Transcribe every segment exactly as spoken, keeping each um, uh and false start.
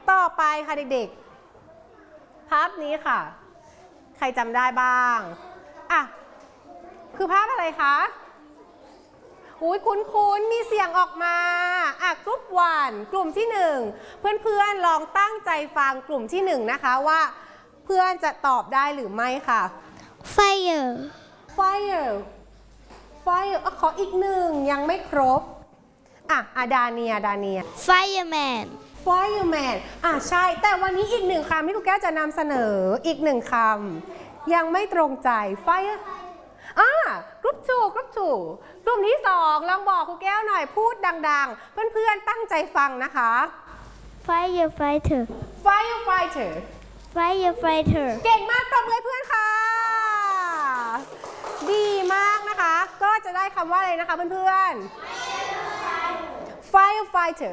ต่อไปค่ะเด็กๆภาพนี้ค่ะใครจำได้บ้างอ่ะคือภาพอะไรคะอุ้ยคุ้นๆมีเสียงออกมาอ่ะกลุ่มวันกลุ่มที่หนึ่งเพื่อนๆลองตั้งใจฟังกลุ่มที่หนึ่งนะคะว่าเพื่อนจะตอบได้หรือไม่ค่ะ Fire Fire Fire ขออีกหนึ่งยังไม่ครบอ่ะอาดาเนียดาเนีย Fireman Fireman อ่ะใช่แต่วันนี้อีกหนึ่งคำที่ครูแก้วจะนำเสนออีกหนึ่งคำยังไม่ตรงใจ Fire อ่ากรุ๊ปทูกรุ๊ปทูกลุ่มที่สองลองบอกครูแก้วหน่อยพูดดังๆเพื่อนๆตั้งใจฟังนะคะ Firefighter Firefighter Firefighter เก่งมากปรบมือให้เพื่อนค่ะดีมากนะคะก็จะได้คำว่าอะไรนะคะเพื่อนๆ Firefighter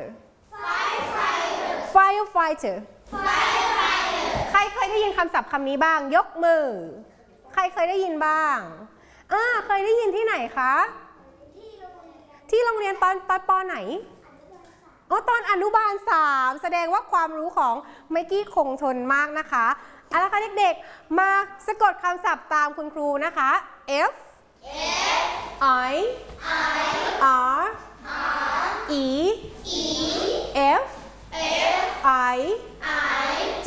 Firefighter ใครเคยได้ยินคำศัพท์คำนี้บ้างยกมือใครเคยได้ยินบ้างอ่าเคยได้ยินที่ไหนคะที่โรงเรียนตอนตอนป.ไหนอ๋อตอนอนุบาลสามแสดงว่าความรู้ของไมกี้คงทนมากนะคะเอาละค่ะเด็กๆมาสะกดคำศัพท์ตามคุณครูนะคะ F I R E F I G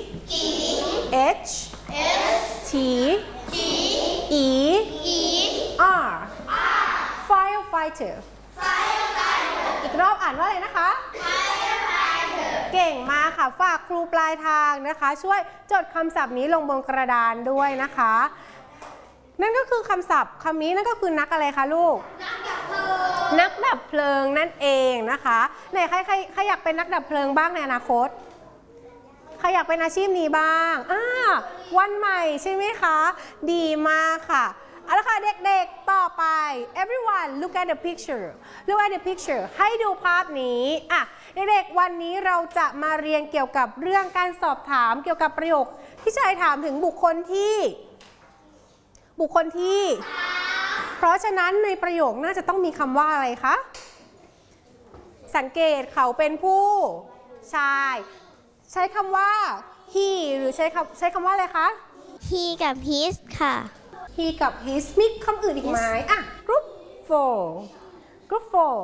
H T E R Firefighter อีกรอบอ่านว่าอะไรนะคะ เก่งมากค่ะฝากครูปลายทางนะคะช่วยจดคำศัพท์นี้ลงบนกระดานด้วยนะคะนั่นก็คือคำศัพท์คำนี้นั่นก็คือนักอะไรคะลูกนักดับเพลิงนักดับเพลิงนั่นเองนะคะไหนใครใครใครอยากเป็นนักดับเพลิงบ้างในอนาคตใครอยากเป็นอาชีพนี้บ้างอ่าวันใหม่ใช่ไหมคะดีมากค่ะเอาละค่ะเด็กๆต่อไป everyone look at the picture look at the picture ให้ดูภาพนี้อ่ะเด็กๆวันนี้เราจะมาเรียนเกี่ยวกับเรื่องการสอบถามเกี่ยวกับประโยคที่ชายถามถึงบุคคลที่บุคคลที่เพราะฉะนั้นในประโยคน่าจะต้องมีคำว่าอะไรคะสังเกตเขาเป็นผู้ชายใช้คำว่า he หรือใช้คำใช้คำว่าอะไรคะ He กับ his ค่ะ he กับ his มีคำอื่นอีกไหมอ่ะ group four group four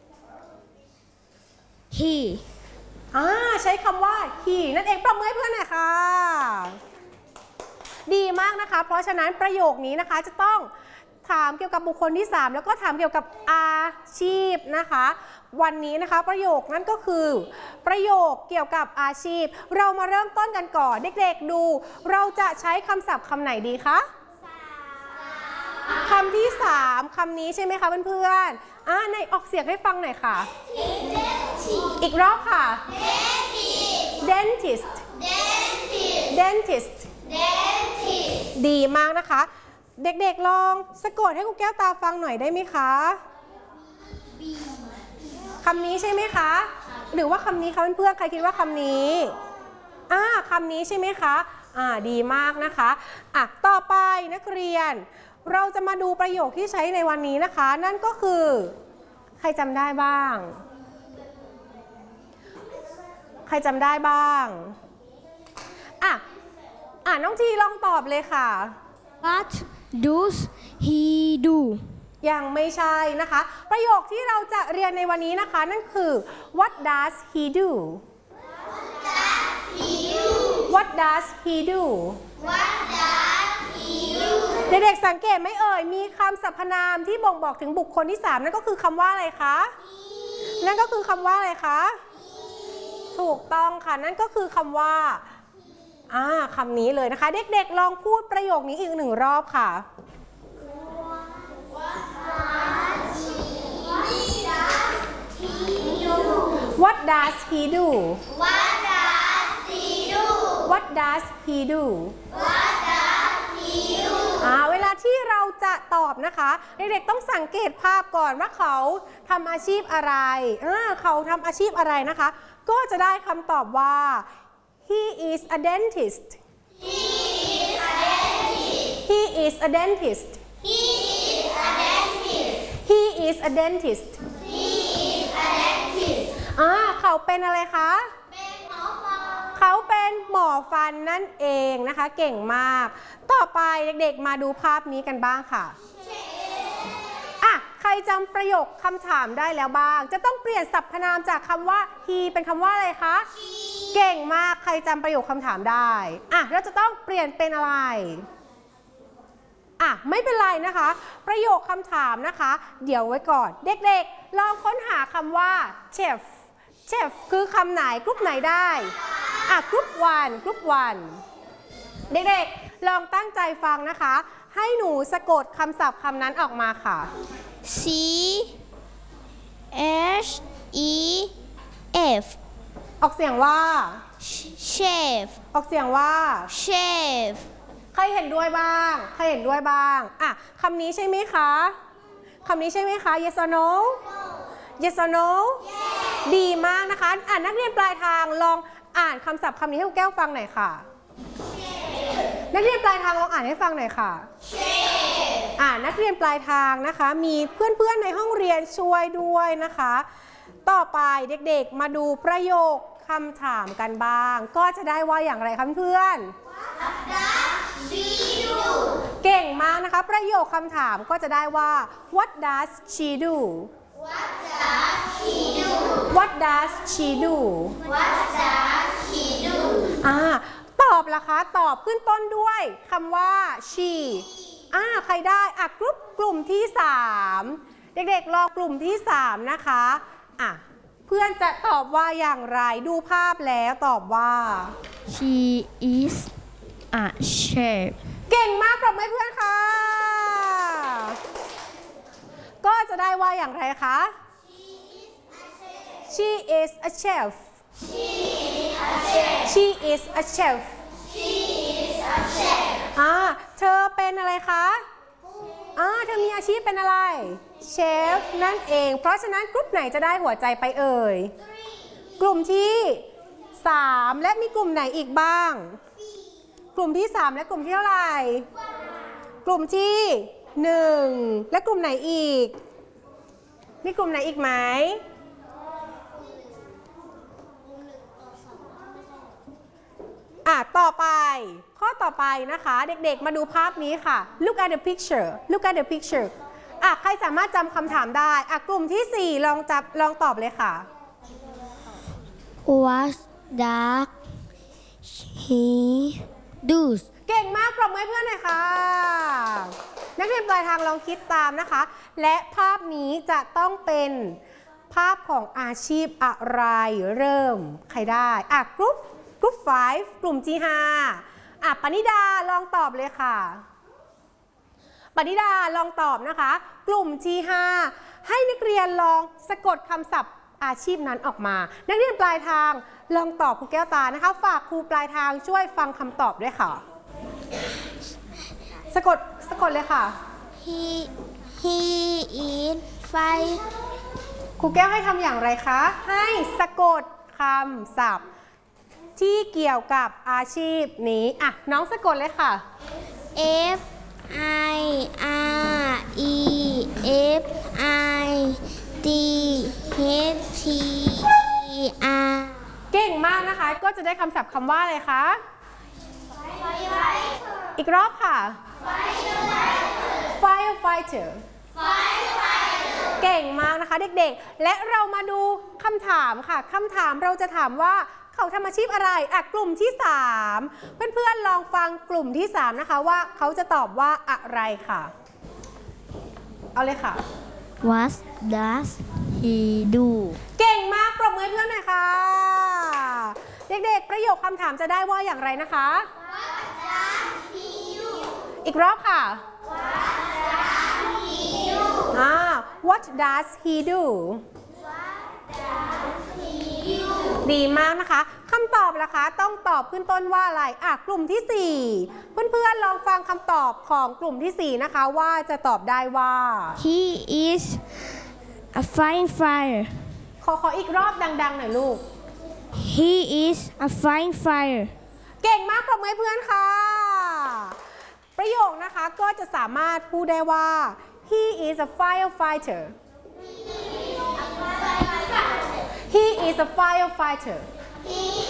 He อ่าใช้คำว่า he นั่นเองปรบมือให้เพื่อนหน่อยค่ะดีมากนะคะเพราะฉะนั้นประโยคนี้นะคะจะต้องถามเกี่ยวกับบุคคลที่สามแล้วก็ถามเกี่ยวกับอาชีพนะคะวันนี้นะคะประโยคนั้นก็คือประโยคเกี่ยวกับอาชีพเรามาเริ่มต้นกันก่อนเด็กๆดูเราจะใช้คำศัพท์คำไหนดีคะคำที่สามคำนี้ใช่ไหมคะเพื่อนๆอ่าในออกเสียงให้ฟังหน่อยค่ะอีกรอบค่ะ dentist dentist ดีมากนะคะเด็กๆลองสะกดให้ครูแก้วตาฟังหน่อยได้ไหมคะคำนี้ใช่ไหมคะหรือว่าคำนี้คะเพื่อนๆใครคิดว่าคำนี้อ่าคำนี้ใช่ไหมคะอ่าดีมากนะคะอ่ะต่อไปนักเรียนเราจะมาดูประโยคที่ใช้ในวันนี้นะคะนั่นก็คือใครจำได้บ้างใครจำได้บ้างอ่ะอ่ะน้องทีลองตอบเลยค่ะ What does he do ยังไม่ใช่นะคะประโยคที่เราจะเรียนในวันนี้นะคะนั่นคือ What does he do What does he do เด็กๆสังเกตไหมเอ่ยมีคำสรรพนามที่บ่งบอกถึงบุคคลที่สามนั่นก็คือคำว่าอะไรคะนั่นก็คือคำว่าอะไรคะถูกต้องค่ะนั่นก็คือคำว่าอ่าคำนี้เลยนะคะเด็กๆลองพูดประโยคนี้อีกหนึ่งรอบค่ะ What does he do What does he do What does he do What does he do อ่าเวลาที่เราจะตอบนะคะเด็กๆต้องสังเกตภาพก่อนว่าเขาทำอาชีพอะไรอ่าเขาทำอาชีพอะไรนะคะก็จะได้คำตอบว่า He is a dentist He is a dentist He is a dentist He is a dentist He is a dentist อ่าเขาเป็นอะไรคะเป็นหมอฟัฟันนั่นเองนะคะเก่งมากต่อไปเด็กๆมาดูภาพนี้กันบ้างค่ะอ่ะใครจำประโยคคำถามได้แล้วบ้างจะต้องเปลี่ยนสรรพนามจากคำว่า he เป็นคำว่าอะไรคะเก่งมากใครจำประโยคคำถามได้อ่ะเราจะต้องเปลี่ยนเป็นอะไรอ่ะไม่เป็นไรนะคะประโยคคำถามนะคะเดี๋ยวไว้ก่อนเด็กๆลองค้นหาคำว่า chef chef คือคำไหนกรุ๊ปไหนได้อ่ะกรุ๊ปวันกรุ๊ปวันเด็กๆลองตั้งใจฟังนะคะให้หนูสะกดคำศัพท์คำนั้นออกมาค่ะ C H E F ออกเสียงว่า chef ออกเสียงว่า chef ใครเห็นด้วยบ้างใครเห็นด้วยบ้างอ่ะคำนี้ใช่ไหมคะคำนี้ใช่ไหมคะ yes or no yes or no ดีมากนะคะอ่านนักเรียนปลายทางลองอ่านคำศัพท์คำนี้ให้ครูแก้วฟังหน่อยค่ะนักเรียนปลายทางลองอ่านให้ฟังหน่อยค่ะอ่านนักเรียนปลายทางนะคะมีเพื่อนๆในห้องเรียนช่วยด้วยนะคะต่อไปเด็กๆมาดูประโยคคำถามกันบ้างก็จะได้ว่าอย่างไรคะเพื่อนเก่งมากนะคะประโยคคำถามก็จะได้ว่า what does she do what does she do What does she do อ่าตอบล่ะคะตอบขึ้นต้นด้วยคำว่า she อ่าใครได้อ่ะกลุ่มกลุ่มที่สามเด็กๆรอกลุ่มที่สามนะคะอ่ะเพื่อนจะตอบว่าอย่างไรดูภาพแล้วตอบว่า She is a chef เก่งมากปรบมือให้เพื่อนค่ะก็จะได้ว่าอย่างไรคะ She is a chef She is a chef อ่าเธอเป็นอะไรคะอ่าเธอมีอาชีพเป็นอะไรเชฟนั่นเองเพราะฉะนั้นกลุ่มไหนจะได้หัวใจไปเอ่ยกลุ่มที่สามและมีกลุ่มไหนอีกบ้างกลุ่มที่สามและกลุ่มที่เท่าไหร่กลุ่มที่หนึ่งและกลุ่มไหนอีกมีกลุ่มไหนอีกไหมอ่ะต่อไปข้อต่อไปนะคะเด็กๆมาดูภาพนี้ค่ะ look at the picture look at the picture อ่ะใครสามารถจำคำถามได้อ่ะกลุ่มที่สี่ลองจับลองตอบเลยค่ะ What does he do เก่งมากปรบมือให้เพื่อนหน่อยค่ะนักเรียนปลายทางลองคิดตามนะคะและภาพนี้จะต้องเป็นภาพของอาชีพอะไรเริ่มใครได้อ่ะกรุ๊ปกรุ๊ปห้ากลุ่มที่ห้าอ่ะปณิดาลองตอบเลยค่ะปณิดาลองตอบนะคะกลุ่มที่ห้าให้นักเรียนลองสะกดคำศัพท์อาชีพนั้นออกมานักเรียนปลายทางลองตอบครูแก้วตานะคะฝากครูปลายทางช่วยฟังคำตอบด้วยค่ะสะกดสะกดเลยค่ะ He he is fine ครูแก้วให้ทำอย่างไรคะให้สะกดคำศัพท์ที่เกี่ยวกับอาชีพนี้อ่ะน้องสะกดเลยค่ะ F I R E F I D H T E R เก่งมากนะคะก็จะได้คำศัพท์คำว่าอะไรคะอีกรอบค่ะ firefighter เก่งมากนะคะเด็กๆและเรามาดูคำถามค่ะคำถามเราจะถามว่าเขาทำอาชีพอะไรอ่ะกลุ่มที่สามเพื่อนๆลองฟังกลุ่มที่สามนะคะว่าเขาจะตอบว่าอะไรค่ะเอาเลยค่ะ What does he do เก่งมากปรบมือให้เพื่อนหน่อยค่ะเด็กๆประโยคคำถามจะได้ว่าอย่างไรนะคะ อีกรอบค่ะ อ่า What does he do ดีมากนะคะคำตอบล่ะคะต้องตอบขึ้นต้นว่าอะไรอ่ะกลุ่มที่สี่เพื่อนๆลองฟังคำตอบของกลุ่มที่สี่นะคะว่าจะตอบได้ว่า He is a firefighter ขอขออีกรอบดังๆหน่อยลูก He is a firefighter เก่งมากปรบมือให้เพื่อนค่ะประโยคนะคะก็จะสามารถพูดได้ว่า he is a firefighter he is a firefighter